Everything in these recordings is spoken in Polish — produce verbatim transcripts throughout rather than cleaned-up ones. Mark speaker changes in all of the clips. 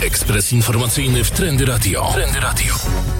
Speaker 1: Ekspres informacyjny w Trendy Radio. Trendy Radio.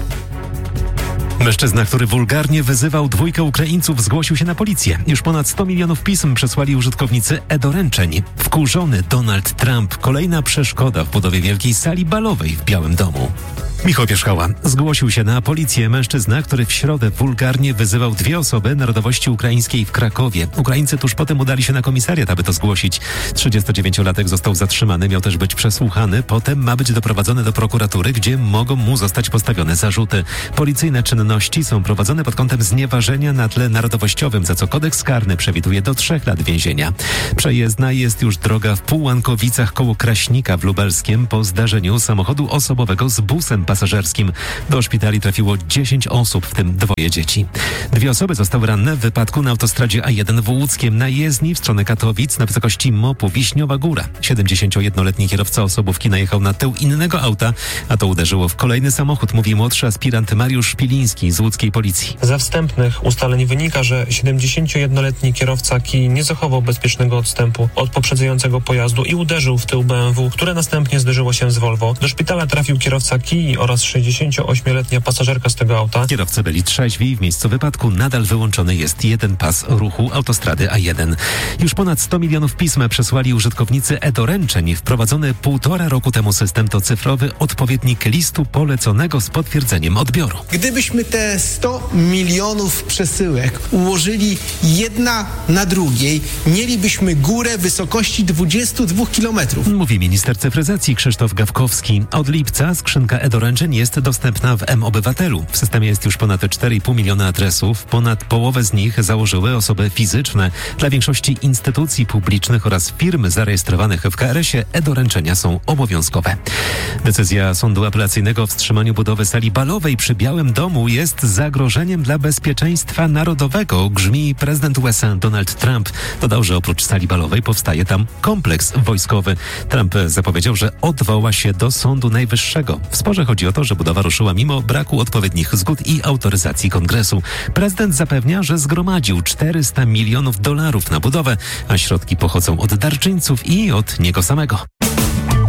Speaker 2: Mężczyzna, który wulgarnie wyzywał dwójkę Ukraińców, zgłosił się na policję. Już ponad sto milionów pism przesłali użytkownicy e-doręczeń. Wkurzony Donald Trump. Kolejna przeszkoda w budowie wielkiej sali balowej w Białym Domu. Michał Pierzchała. Zgłosił się na policję mężczyzna, który w środę wulgarnie wyzywał dwie osoby narodowości ukraińskiej w Krakowie. Ukraińcy tuż potem udali się na komisariat, aby to zgłosić. trzydziestodziewięciolatek został zatrzymany, miał też być przesłuchany. Potem ma być doprowadzony do prokuratury, gdzie mogą mu zostać postawione zarzuty. Policyjne czynności są prowadzone pod kątem znieważenia na tle narodowościowym, za co kodeks karny przewiduje do trzech lat więzienia. Przejezdna jest już droga w Półankowicach koło Kraśnika w Lubelskiem po zdarzeniu samochodu osobowego z busem pasażerskim. Do szpitali trafiło dziesięć osób, w tym dwoje dzieci. Dwie osoby zostały ranne w wypadku na autostradzie A jeden w Łódzkiem na jezdni w stronę Katowic na wysokości mopu Wiśniowa Góra. siedemdziesięciojednoletni kierowca osobówki najechał na tył innego auta, a to uderzyło w kolejny samochód, mówi młodszy aspirant Mariusz Szpiliński z łódzkiej policji.
Speaker 3: Ze wstępnych ustaleń wynika, że siedemdziesięciojednoletni kierowca Kii nie zachował bezpiecznego odstępu od poprzedzającego pojazdu i uderzył w tył B M W, które następnie zderzyło się z Volvo. Do szpitala trafił kierowca Kii oraz sześćdziesięcioośmioletnia pasażerka z tego auta.
Speaker 2: Kierowcy byli trzeźwi. W miejscu wypadku nadal wyłączony jest jeden pas ruchu autostrady A jeden. Już ponad sto milionów pism przesłali użytkownicy e-doręczeń. Wprowadzony półtora roku temu system to cyfrowy odpowiednik listu poleconego z potwierdzeniem odbioru.
Speaker 4: Gdybyśmy te sto milionów przesyłek ułożyli jedna na drugiej, mielibyśmy górę wysokości dwudziestu dwóch kilometrów.
Speaker 2: Mówi minister cyfryzacji Krzysztof Gawkowski. Od lipca skrzynka e-doręczeń jest dostępna w M-Obywatelu. W systemie jest już ponad cztery i pół miliona adresów. Ponad połowę z nich założyły osoby fizyczne. Dla większości instytucji publicznych oraz firm zarejestrowanych w K R S ie e-doręczenia są obowiązkowe. Decyzja Sądu Apelacyjnego o wstrzymaniu budowy sali balowej przy Białym Domu jest zagrożeniem dla bezpieczeństwa narodowego, grzmi prezydent U S A Donald Trump. Dodał, że oprócz sali balowej powstaje tam kompleks wojskowy. Trump zapowiedział, że odwoła się do Sądu Najwyższego. W sporze chodzi o to, że budowa ruszyła mimo braku odpowiednich zgód i autoryzacji Kongresu. Prezydent zapewnia, że zgromadził czterysta milionów dolarów na budowę, a środki pochodzą od darczyńców i od niego samego.